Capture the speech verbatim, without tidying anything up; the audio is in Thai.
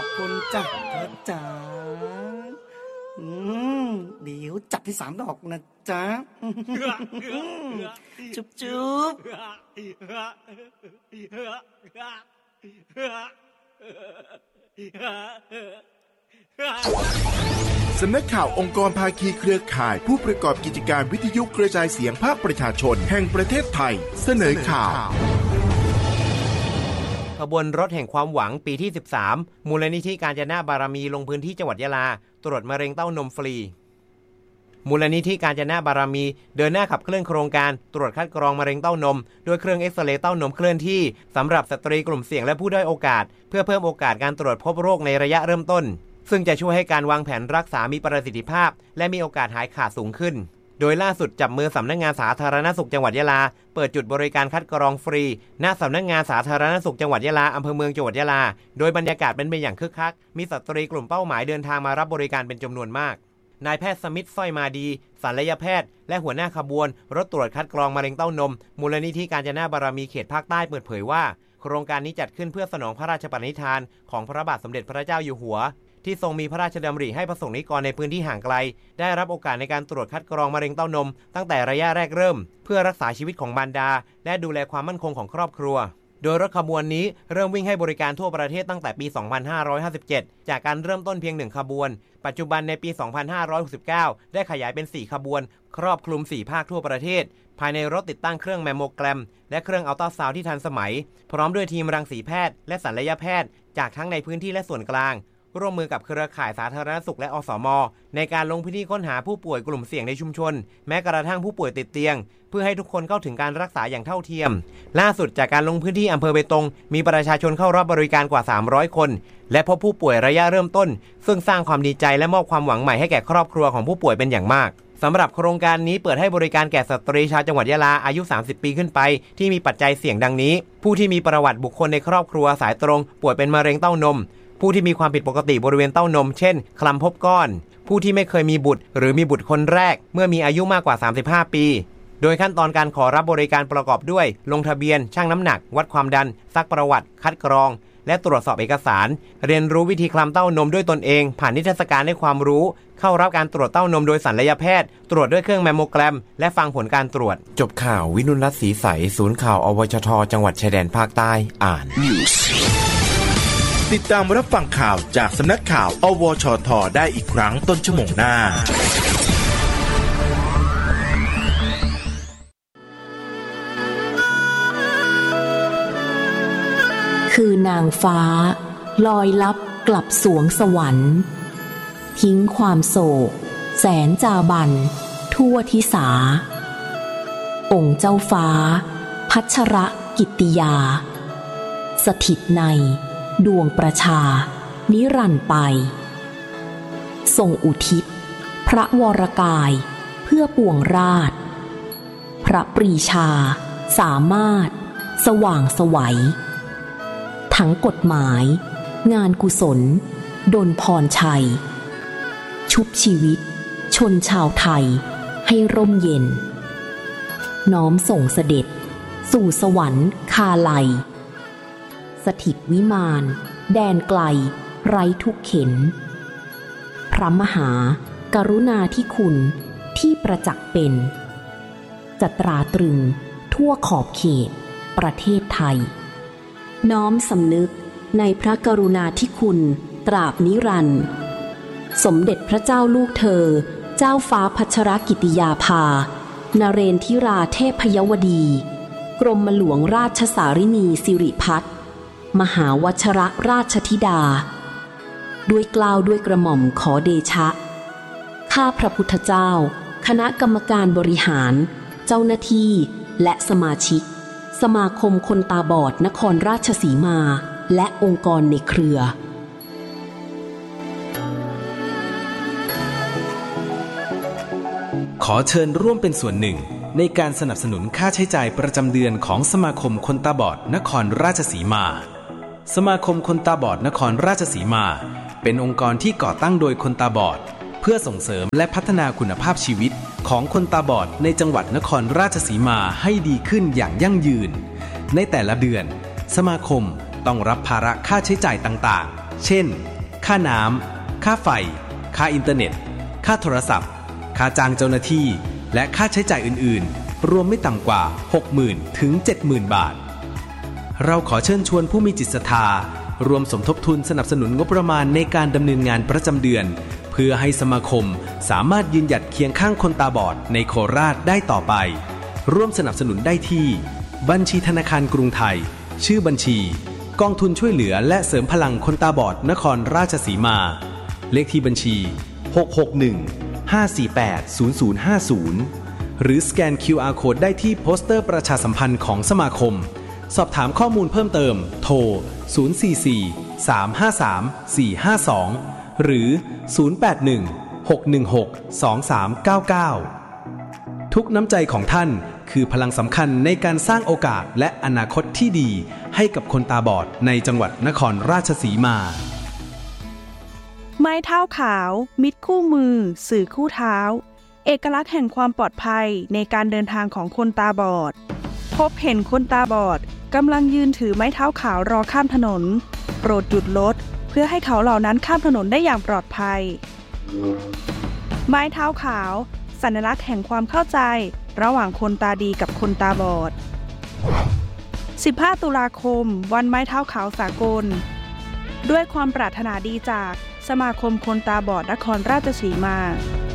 อบคุณจ้ะเธอจ๋าอืมเดี๋ยวจัดที่สามดอกนะจ๊ะจุ๊บจุ๊บสำนักข่าวองค์กรภาคีเครือข่ายผู้ประกอบกิจการวิทยุกระจายเสียงภาคประชาชนแห่งประเทศไทยเสนอข่าวขบวนรถแห่งความหวังปีที่สิบสามมูลนิธิกาญจนาบารมีลงพื้นที่จังหวัดยะลาตรวจมะเร็งเต้านมฟรีมูลนิธิกาญจนาบารมีเดินหน้าขับเคลื่อนโครงการตรวจคัดกรองมะเร็งเต้านมด้วยเครื่องเอ็กซเรย์เต้านมเคลื่อนที่สำหรับสตรีกลุ่มเสี่ยงและผู้ด้อยโอกาสเพื่อเพิ่มโอกาสการตรวจพบโรคในระยะเริ่มต้นซึ่งจะช่วยให้การวางแผนรักษามีประสิทธิภาพและมีโอกาสหายขาดสูงขึ้นโดยล่าสุดจับมือสำนักงานสาธารณสุขจังหวัดยะลาเปิดจุดบริการคัดกรองฟรีณสำนักงานสาธารณสุขจังหวัดยะลาอำเภอเมืองจังหวัดยะลาโดยบรรยากาศเป็นไปอย่างคึกคักมีสตรีกลุ่มเป้าหมายเดินทางมารับบริการเป็นจำนวนมากนายแพทย์สมิทธิ์สร้อยมาดีศัลยแพทย์และหัวหน้าขบวนรถตรวจคัดกรองมะเร็งเต้านมมูลนิธิกาญจนาบารมีเขตภาคใต้เปิดเผยว่าโครงการนี้จัดขึ้นเพื่อสนองพระราชปณิธานของพระบาทสมเด็จพระเจ้าอยู่หัวที่ทรงมีพระราชดำริให้ประสงค์นิกรในพื้นที่ห่างไกลได้รับโอกาสในการตรวจคัดกรองมะเร็งเต้านมตั้งแต่ระยะแรกเริ่มเพื่อรักษาชีวิตของมารดาและดูแลความมั่นคงของครอบครัวโดยรถขบวนนี้เริ่มวิ่งให้บริการทั่วประเทศตั้งแต่ปี สองพันห้าร้อยห้าสิบเจ็ด จากการเริ่มต้นเพียงหนึ่งขบวนปัจจุบันในปี สองพันห้าร้อยหกสิบเก้า ได้ขยายเป็นสี่ขบวนครอบคลุมสี่ภาคทั่วประเทศภายในรถติดตั้งเครื่องแมมโมแกรมและเครื่องอัลตราซาวด์ที่ทันสมัยพร้อมด้วยทีมรังสีแพทย์และศัลยแพทย์จากทั้งในพื้นที่และส่วนกลางร่วมมือกับเครือข่ายสาธารณสุขและอสม.ในการลงพื้นที่ค้นหาผู้ป่วยกลุ่มเสี่ยงในชุมชนแม้กระทั่งผู้ป่วยติดเตียงเพื่อให้ทุกคนเข้าถึงการรักษาอย่างเท่าเทียมล่าสุดจากการลงพื้นที่อำเภอเบตงมีประชาชนเข้ารับบริการกว่าสามร้อยคนและพบผู้ป่วยระยะเริ่มต้นซึ่งสร้างความดีใจและมอบความหวังใหม่ให้แก่ครอบครัวของผู้ป่วยเป็นอย่างมากสำหรับโครงการนี้เปิดให้บริการแก่สตรีชาวจังหวัดยะลาอายุสามสิบปีขึ้นไปที่มีปัจจัยเสี่ยงดังนี้ผู้ที่มีประวัติบุคคลในครอบครัวสายตรงป่วยเป็นมะเร็งเต้านมผู้ที่มีความผิดปกติบริเวณเต้านมเช่นคลำพบก้อนผู้ที่ไม่เคยมีบุตรหรือมีบุตรคนแรกเมื่อมีอายุมากกว่าสามสิบห้าปีโดยขั้นตอนการขอรับบริการประกอบด้วยลงทะเบียนชั่งน้ำหนักวัดความดันซักประวัติคัดกรองและตรวจสอบเอกสารเรียนรู้วิธีคลำเต้านมด้วยตนเองผ่านนิทรรศการให้ความรู้เข้ารับการตรวจเต้านมโดยศัลยแพทย์ตรวจด้วยเครื่องแมมโมแกรมและฟังผลการตรวจจบข่าววินุรัตน์ศรีใสศูนย์ข่าวอวชทจังหวัดชายแดนภาคใต้อ่านติดตามรับฟังข่าวจากสำนักข่าวอวชทได้อีกครั้งต้นชั่วโมงหน้าคือนางฟ้าลอยลับกลับสวงสวรรค์ทิ้งความโศกแสนจาบันทั่วทิสาองค์เจ้าฟ้าพัชรกิตติยาสถิตในดวงประชานิรันดร์ไปทรงอุทิศพระวรกายเพื่อปวงราชพระปรีชาสามารถสว่างไสวทั้งกฎหมายงานกุศลดลพรชัยชุบชีวิตชนชาวไทยให้ร่มเย็นน้อมส่งเสด็จสู่สวรรค์คาไลสถิตวิมานแดนไกลไร้ทุกเข็ญพระมหากรุณาธิคุณที่ประจักษ์เป็นจะตราตรึงทั่วขอบเขตประเทศไทยน้อมสำนึกในพระกรุณาธิคุณตราบนิรันดร์สมเด็จพระเจ้าลูกเธอเจ้าฟ้าพัชรกิติยาภานเรนทิราเทพยวดีกรมหลวงราชสารินีสิริพัฒน์มหาวชรราชธิดาด้วยเกล้าด้วยกระหม่อมขอเดชะข้าพระพุทธเจ้าคณะกรรมการบริหารเจ้าหน้าที่และสมาชิกสมาคมคนตาบอดนครราชสีมาและองค์กรในเครือขอเชิญร่วมเป็นส่วนหนึ่งในการสนับสนุนค่าใช้จ่ายประจำเดือนของสมาคมคนตาบอดนครราชสีมาสมาคมคนตาบอดนครราชสีมาเป็นองค์กรที่ก่อตั้งโดยคนตาบอดเพื่อส่งเสริมและพัฒนาคุณภาพชีวิตของคนตาบอดในจังหวัดนครราชสีมาให้ดีขึ้นอย่างยั่งยืนในแต่ละเดือนสมาคมต้องรับภาระค่าใช้จ่ายต่างๆเช่นค่าน้ำค่าไฟค่าอินเทอร์เน็ตค่าโทรศัพท์ค่าจ้างเจ้าหน้าที่และค่าใช้จ่ายอื่นๆรวมไม่ต่ำกว่า หกหมื่น ถึง เจ็ดหมื่น บาทเราขอเชิญชวนผู้มีจิตศรัทธารวมสมทบทุนสนับสนุนงบประมาณในการดำเนินงานประจำเดือนเพื่อให้สมาคมสามารถยืนหยัดเคียงข้างคนตาบอดในโคราชได้ต่อไปร่วมสนับสนุนได้ที่บัญชีธนาคารกรุงไทยชื่อบัญชีกองทุนช่วยเหลือและเสริมพลังคนตาบอดนครราชสีมาเลขที่บัญชีหก หก หนึ่ง ห้า สี่ แปด ศูนย์ ศูนย์ ห้า ศูนย์หรือสแกน คิว อาร์ Code ได้ที่โปสเตอร์ประชาสัมพันธ์ของสมาคมสอบถามข้อมูลเพิ่มเติมโทรศูนย์ สี่ สี่ สาม ห้า สาม สี่ ห้า สองหรือศูนย์ แปด หนึ่ง หก หนึ่ง หก สอง สาม เก้า เก้าทุกน้ำใจของท่านคือพลังสำคัญในการสร้างโอกาสและอนาคตที่ดีให้กับคนตาบอดในจังหวัดนครราชสีมาไม้เท้าขาวมิตรคู่มือสื่อคู่เท้าเอกลักษณ์แห่งความปลอดภัยในการเดินทางของคนตาบอดพบเห็นคนตาบอดกำลังยืนถือไม้เท้าขาวรอข้ามถนนโปรดหยุดรถเพื่อให้เขาเหล่านั้นข้ามถนนได้อย่างปลอดภัยไม้เท้าขาวสัญลักษณ์แห่งความเข้าใจระหว่างคนตาดีกับคนตาบอดสิบห้าตุลาคมวันไม้เท้าขาวสากลด้วยความปรารถนาดีจากสมาคมคนตาบอดนครราชสีมา